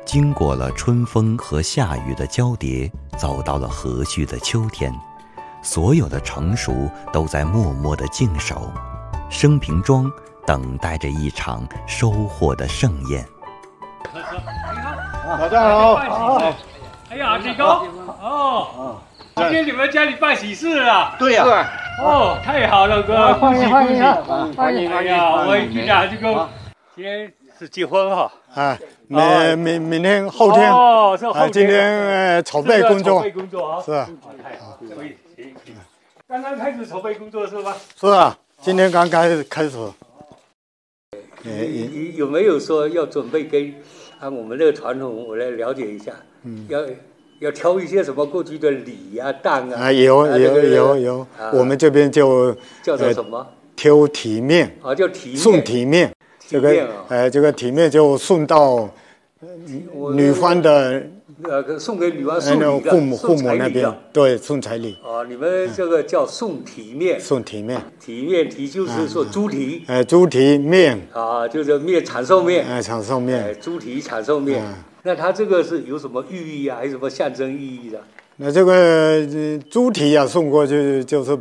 经过了春风和夏雨的交叠，走到了和煦的秋天，所有的成熟都在默默地静守，生平庄等待着一场收获的盛宴。 大家好， 哎呀，志高，哦，今天你们家里办喜事啊？ 对呀， 哦，太好了，哥， 欢迎欢迎欢迎！哎呀，我一听啊，这个今天是结婚哈？ 啊，明天后天哦，是后天。 今天筹备工作， 是啊，太好，可以，行。刚刚开始筹备工作是吧？ 是啊，今天刚开始。 你有没有说要准备跟按我们这个传统，我来了解一下？要挑一些什么过去的礼啊、当啊？ 有，我们这边就叫做什么？ 挑体面啊，叫体面。 送体面，这个体面就送到女方的。 送给女方送礼的父母那边，对，送彩礼。 啊，你们这个叫送体面。送体面，体就是说猪蹄。 猪蹄面。啊， 就是面长寿面。 长寿面。 猪蹄长寿面。那它这个是有什么寓意啊？还是什么象征意义的？ 那这个猪蹄啊，送过去就是